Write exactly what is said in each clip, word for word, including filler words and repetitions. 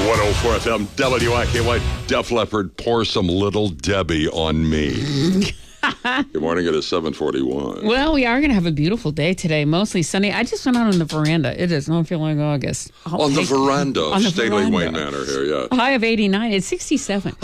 one oh four F M, W I K Y, Def Leppard, Pour Some Little Debbie on Me. Good morning, it is seven forty-one. Well, we are going to have a beautiful day today, mostly sunny. I just went out on the veranda. It does not feel like August. I'll on the veranda of Stately veranda. Wayne Manor here, yeah. A high of eighty-nine. It's sixty-seven.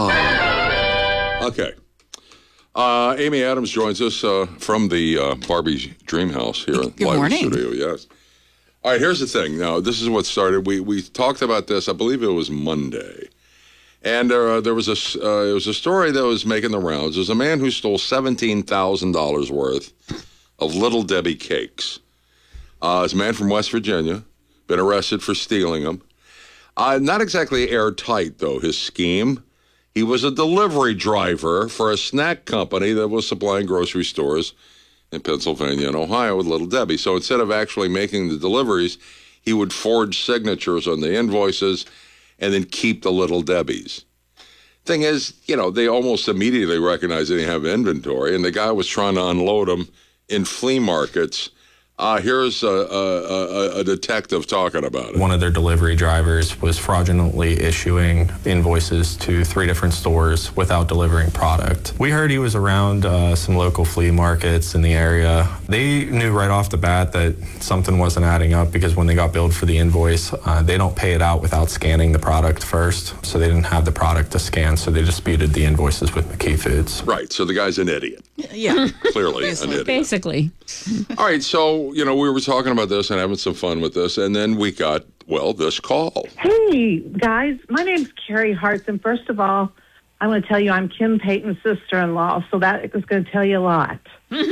Oh. Okay. Uh, Amy Adams joins us uh, from the uh, Barbie's Dream House here in Good live morning. studio, yes. All right, here's the thing. Now, this is what started. We we talked about this, I believe it was Monday. And uh, there was a, uh, it was a story that was making the rounds. There's a man who stole seventeen thousand dollars worth of Little Debbie cakes. Uh, it's a man from West Virginia, been arrested for stealing them. Uh, not exactly airtight, though, his scheme. He was a delivery driver for a snack company that was supplying grocery stores in Pennsylvania and Ohio with Little Debbie. So instead of actually making the deliveries, he would forge signatures on the invoices and then keep the Little Debbies. Thing is, you know, they almost immediately recognized they didn't have inventory, and the guy was trying to unload them in flea markets. Uh, here's a, a, a, a detective talking about it. One of their delivery drivers was fraudulently issuing invoices to three different stores without delivering product. We heard he was around uh, some local flea markets in the area. They knew right off the bat that something wasn't adding up because when they got billed for the invoice, uh, they don't pay it out without scanning the product first. So they didn't have the product to scan, so they disputed the invoices with McKee Foods. Right, so the guy's an idiot. Yeah. Clearly an idiot. Basically. All right, so, you know, we were talking about this and having some fun with this, and then we got, well, this call. Hey, guys. My name's Carrie Hartz, and first of all, I want to tell you I'm Kim Payton's sister-in-law, so that is going to tell you a lot.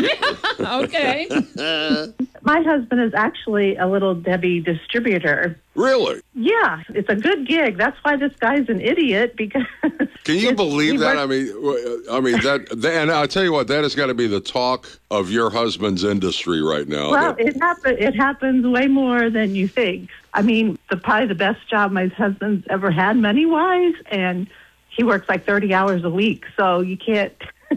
Okay. My husband is actually a Little Debbie distributor. Really? Yeah, it's a good gig. That's why this guy's an idiot, because... Can you believe that? Works- I mean, I mean that, and I'll tell you what, that has got to be the talk of your husband's industry right now. Well, that, it, happen, it happens way more than you think. I mean, the probably the best job my husband's ever had money-wise, and he works like thirty hours a week, so you can't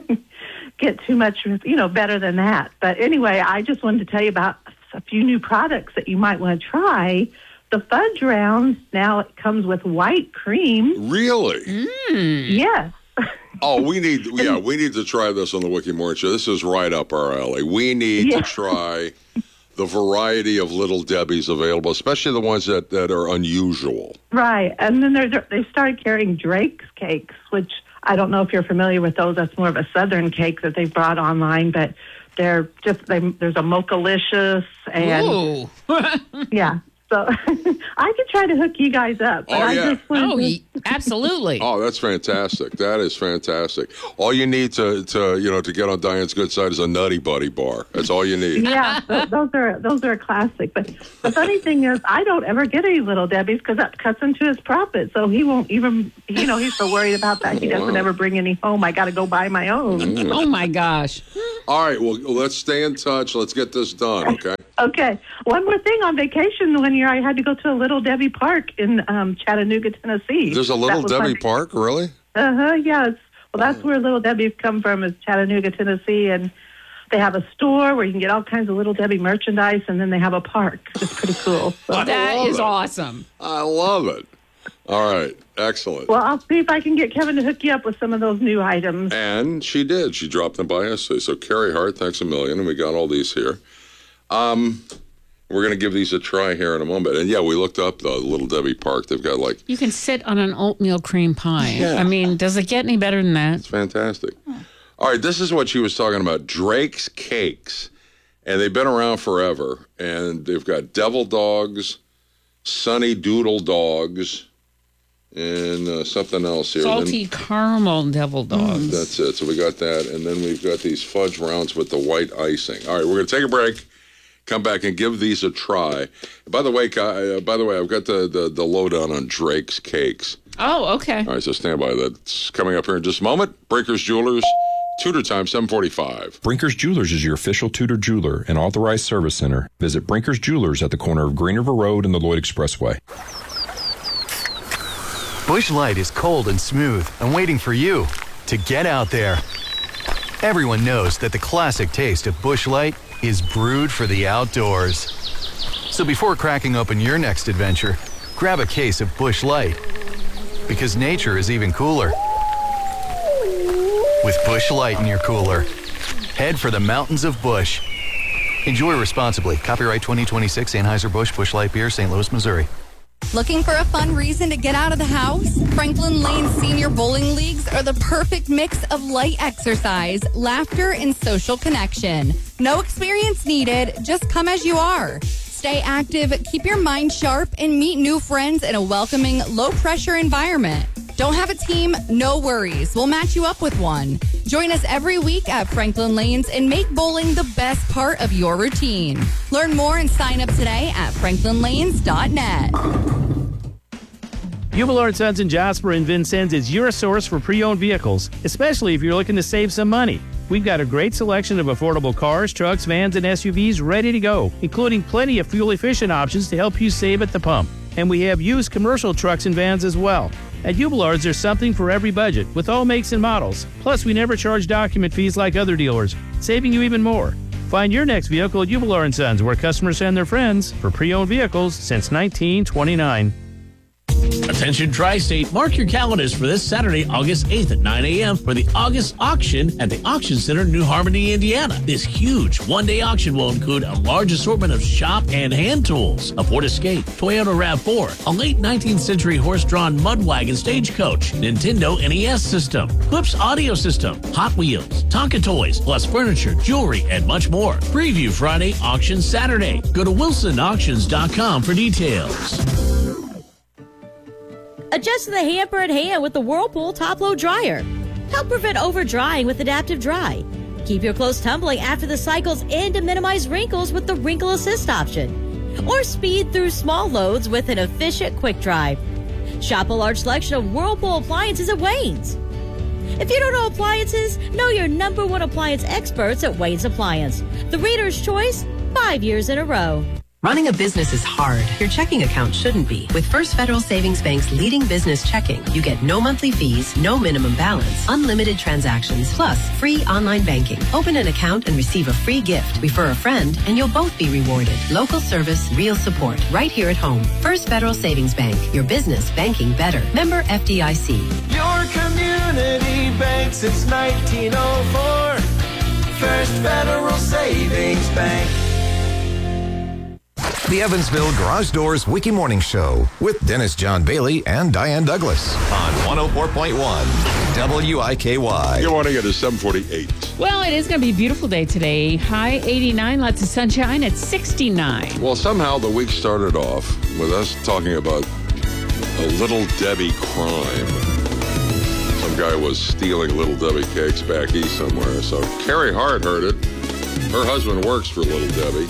get too much, you know, better than that. But anyway, I just wanted to tell you about a few new products that you might want to try. The fudge rounds, now it comes with white cream. Really? Mm. Yes. Oh, we need, yeah, we need to try this on the Wiki Morning Show. This is right up our alley. We need Yeah. to try the variety of Little Debbies available, especially the ones that, that are unusual. Right. And then they're, they started carrying Drake's cakes, which I don't know if you're familiar with those. That's more of a Southern cake that they brought online, but they're just, they, there's a Mocha-licious and, Ooh. yeah. So I could try to hook you guys up. But Oh, I yeah. just wanted Oh, to- ye- absolutely. Oh, that's fantastic. That is fantastic. All you need to, to, you know, to get on Diane's good side is a Nutty Buddy bar. That's all you need. Yeah, th- those are those are a classic. But the funny thing is, I don't ever get any Little Debbies because that cuts into his profit. So he won't even, you know, he's so worried about that. He doesn't Wow. ever bring any home. I got to go buy my own. Oh, my gosh. All right, well, let's stay in touch. Let's get this done, okay? Okay. One more thing. On vacation one year, I had to go to a Little Debbie Park in um, Chattanooga, Tennessee. There's a Little Debbie Park, really? Uh huh. Yes. Well, that's where Little Debbie's come from, is Chattanooga, Tennessee, and they have a store where you can get all kinds of Little Debbie merchandise, and then they have a park. It's pretty cool. So. I That love is it. awesome. I love it. All right, excellent. Well, I'll see if I can get Kevin to hook you up with some of those new items. And she did. She dropped them by us. So, Carrie Hart, thanks a million, and we got all these here. Um, we're going to give these a try here in a moment. And, yeah, we looked up the Little Debbie Park. They've got, like, You can sit on an oatmeal cream pie. Yeah. I mean, does it get any better than that? it's fantastic. All right, this is what she was talking about, Drake's Cakes. And they've been around forever. And they've got Devil Dogs, Sunny Doodle Dogs, and uh, something else here. Salty Then, caramel devil dogs. that's it. So we got that. And then we've got these fudge rounds with the white icing. All right, we're going to take a break, come back and give these a try. By the way, Ka- uh, by the way, I've got the, the, the lowdown on Drake's Cakes. Oh, okay. All right, so stand by. That's coming up here in just a moment. Breakers Jewelers, Tudor Time, seven forty-five. Brinkers Jewelers is your official Tudor jeweler and authorized service center. Visit Brinkers Jewelers at the corner of Green River Road and the Lloyd Expressway. Busch Light is cold and smooth and waiting for you to get out there. Everyone knows that the classic taste of Busch Light is brewed for the outdoors. So before cracking open your next adventure, grab a case of Busch Light. Because nature is even cooler with Busch Light in your cooler. Head for the mountains of Busch. Enjoy responsibly. Copyright twenty twenty-six Anheuser-Busch Busch Light Beer, Saint Louis, Missouri. Looking for a fun reason to get out of the house? Franklin Lane Senior Bowling Leagues are the perfect mix of light exercise, laughter, and social connection. No experience needed. Just come as you are. Stay active, keep your mind sharp, and meet new friends in a welcoming, low-pressure environment. Don't have a team? No worries. We'll match you up with one. Join us every week at Franklin Lanes and make bowling the best part of your routine. Learn more and sign up today at franklin lanes dot net. Hubler and Sons in Jasper and Vincennes is your source for pre-owned vehicles, especially if you're looking to save some money. We've got a great selection of affordable cars, trucks, vans, and S U Vs ready to go, including plenty of fuel-efficient options to help you save at the pump. And we have used commercial trucks and vans as well. At Hubelards, there's something for every budget, with all makes and models. Plus, we never charge document fees like other dealers, saving you even more. Find your next vehicle at Hubler and Sons, where customers send their friends for pre-owned vehicles since nineteen twenty-nine. Attention Tri-State, mark your calendars for this Saturday, August eighth at nine a.m. for the August auction at the Auction Center in New Harmony, Indiana. This huge one-day auction will include a large assortment of shop and hand tools, a Ford Escape, Toyota RAV four, a late nineteenth century horse-drawn mud wagon stagecoach, Nintendo N E S system, Clips audio system, Hot Wheels, Tonka toys, plus furniture, jewelry, and much more. Preview Friday, auction Saturday. Go to wilson auctions dot com for details. Adjust the hamper at hand with the Whirlpool top-load dryer. Help prevent over-drying with Adaptive Dry. Keep your clothes tumbling after the cycles and to minimize wrinkles with the Wrinkle Assist option. Or speed through small loads with an efficient quick dry. Shop a large selection of Whirlpool appliances at Wayne's. If you don't know appliances, know your number one appliance experts at Wayne's Appliance. The Reader's Choice, five years in a row. Running a business is hard. Your checking account shouldn't be. With First Federal Savings Bank's leading business checking, you get no monthly fees, no minimum balance, unlimited transactions, plus free online banking. Open an account and receive a free gift. Refer a friend, and you'll both be rewarded. Local service, real support, right here at home. First Federal Savings Bank. Your business banking better. Member F D I C. Your community bank since nineteen oh four. First Federal Savings Bank. The Evansville Garage Doors Wiki Morning Show with Dennis John Bailey and Diane Douglas on one oh four point one W I K Y. Good morning. It is seven forty-eight. Well, it is going to be a beautiful day today. High eighty-nine, lots of sunshine at sixty-nine. Well, somehow the week started off with us talking about a Little Debbie crime. Some guy was stealing Little Debbie cakes back east somewhere. So Carrie Hart heard it. Her husband works for Little Debbie.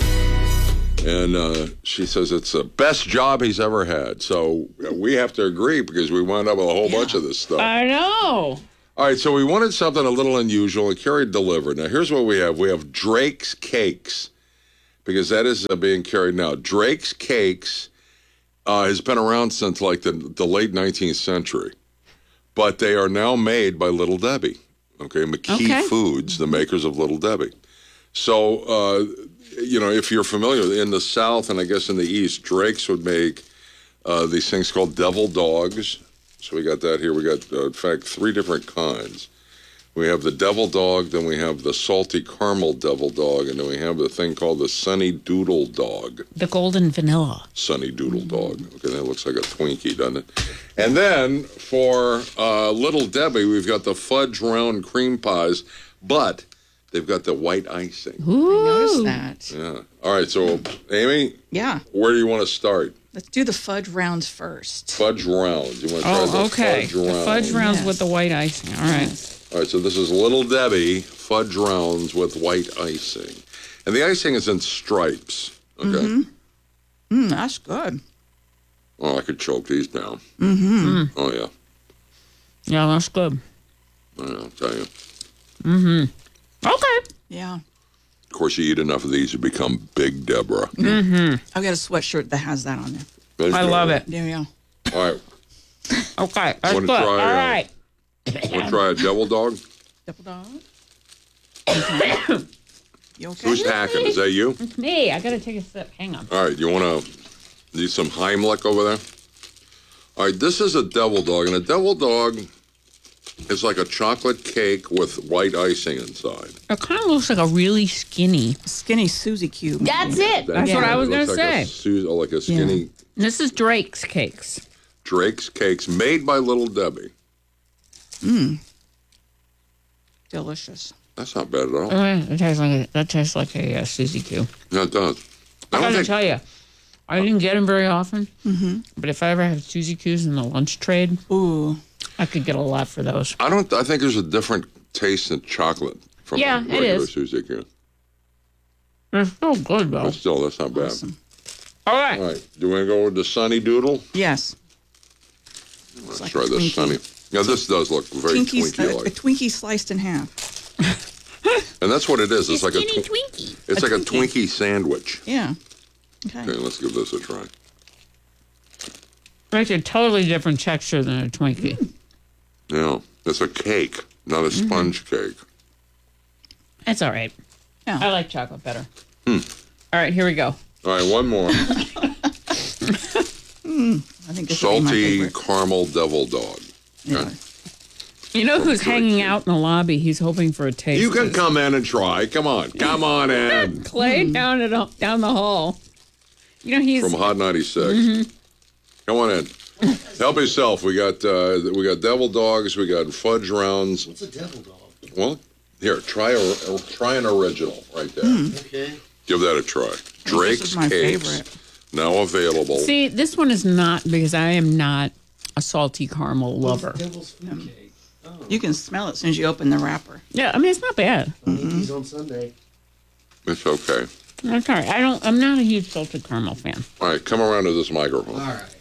And uh, she says it's the best job he's ever had. So we have to agree because we wound up with a whole yeah. bunch of this stuff. I know. All right, so we wanted something a little unusual, and Carrie delivered. Now, here's what we have. We have Drake's Cakes, because that is uh, being carried now. Drake's Cakes uh, has been around since, like, the, the late nineteenth century. But they are now made by Little Debbie, okay? McKee okay. Foods, the makers of Little Debbie. So... Uh, you know, if you're familiar, in the South and I guess in the East, Drake's would make uh, these things called devil dogs. So we got that here. We got, uh, in fact, three different kinds. We have the devil dog, then we have the salty caramel devil dog, and then we have the thing called the Sunny Doodle dog. The golden vanilla. Sunny Doodle dog. Okay, that looks like a Twinkie, doesn't it? And then for uh, Little Debbie, we've got the fudge round cream pies, but... they've got the white icing. Ooh. I noticed that. Yeah. All right. So, Amy? Yeah. Where do you want to start? Let's do the fudge rounds first. Fudge rounds. You want to try oh, the okay. fudge rounds? The fudge rounds yes. with the white icing. All right. Yes. All right. So, this is Little Debbie fudge rounds with white icing. And the icing is in stripes. Okay. Mm-hmm. Mm, that's good. Oh, I could choke these down. Mm-hmm. Oh, yeah. Yeah, that's good. I know, I'll tell you. Mm-hmm. Okay. Yeah. Of course, you eat enough of these, you become Big Deborah. Mm-hmm. I've got a sweatshirt that has that on there. That's I good. love it. Yeah, yeah. All right. Okay. That's Wanna good. try, All uh, right. Want to try a devil dog? Devil dog? Okay. You okay? Who's hacking? Is that you? It's me. I got to take a sip. Hang on. All right. You want to need some Heimlich over there? All right, this is a devil dog, and a devil dog is like a chocolate cake with white icing inside. It kind of looks like a really skinny. Skinny Susie Cube. That's it. That's Yeah. what I was It going looks to like say. a Su- oh, like a skinny This is Drake's Cakes. Drake's Cakes made by Little Debbie. Mmm. Delicious. That's not bad at all. Oh, yeah, it tastes like a, that tastes like a uh, Suzy Q. Yeah, it does. I, I don't gotta think tell you, I didn't get them very often. Mm-hmm. But if I ever have Suzy Q's in the lunch trade, ooh, I could get a lot for those. I don't. I think there's a different taste in chocolate from Yeah, a it regular is. Suzy Q. They're still good though. But still, that's not bad. All right. All right. Do you want to go with the Sunny Doodle? Yes. Let's like try a this Twinkie. Sunny. Now this does look very Twinkie, Twinkie a like, Twinkie sliced in half. and that's what it is. It's like a skinny twi- Twinkie. It's A like a Twinkie. Twinkie sandwich. Yeah. Okay. Okay, let's give this a try. Makes a totally different texture than a Twinkie. Yeah, it's a cake, not a Mm-hmm. sponge cake. That's all right. I like chocolate better. Hmm. All right, here we go. All right, one more. Mm, I think this would be my Salty favorite. caramel devil dog. Okay. You know who's hanging out in the lobby? He's hoping for a taste. You can come in and try. Come on, come on in. Clay down at down the hall. You know he's From Hot ninety-six. Mhm. Come on in. Help yourself. We got uh, we got devil dogs. We got fudge rounds. What's a devil dog? Well, here try a try an original right there. Okay. Give that a try. Drake's is my Cakes, favorite. now available. See, this one is not because I am not a salty caramel lover. Devil's food cake. You can smell it as soon as you open the wrapper. Yeah, I mean it's not bad. Yankees on Sunday. It's okay. That's all right. I don't. I'm not a huge salted caramel fan. All right, come around to this microphone. All right.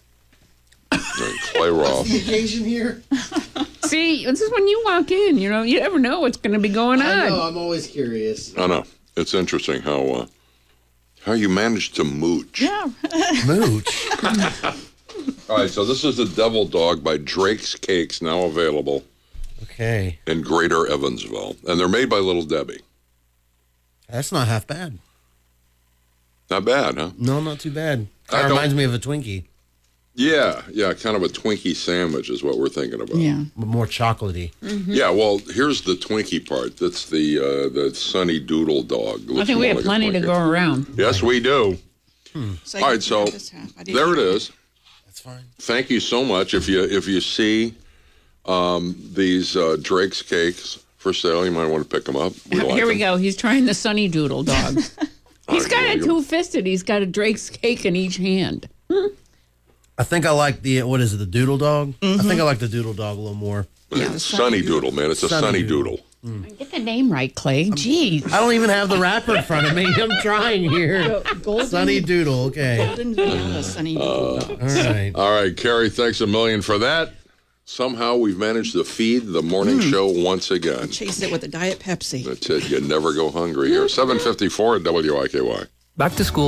And Clay Roth. The occasion here. See, this is when you walk in. You know, you never know what's going to be going on. I know. I'm always curious. I know. It's interesting how uh, how you managed to mooch. Yeah. Mooch. All right, so this is the Devil Dog by Drake's Cakes, now available Okay. in Greater Evansville, and they're made by Little Debbie. That's not half bad. Not bad, huh? No, not too bad. I That don't- reminds me of a Twinkie. Yeah, yeah, kind of a Twinkie sandwich is what we're thinking about. Yeah. But more chocolatey. Yeah, well, here's the Twinkie part. That's the uh, the Sunny Doodle Dog. I Looks think we more have like a plenty to Twinkie. go around. Yes, we do. So All you right, so can have this half. I didn't there it eat is. That's fine. Thank you so much. If you if you see um, these uh, Drake's Cakes for sale, you might want to pick them up. We like Here we them. go. He's trying the Sunny Doodle dog. He's right, got here it we go. two fisted. He's got a Drake's cake in each hand. I think I like the, what is it, the Doodle Dog? I think I like the Doodle Dog a little more. Yeah, Sunny Doodle, man. It's a Sunny Sunny Doodle. Doodle. Get the name right, Clay. Jeez. I don't even have the wrapper in front of me. I'm trying here. Golden, Sunny Doodle, okay. golden vanilla Sunny Doodle Dogs. All right. All right, Carrie, thanks a million for that. Somehow we've managed to feed the morning show once again. Chase it with a Diet Pepsi. That's it. You never go hungry here. seven fifty-four at W I K Y. Back to school.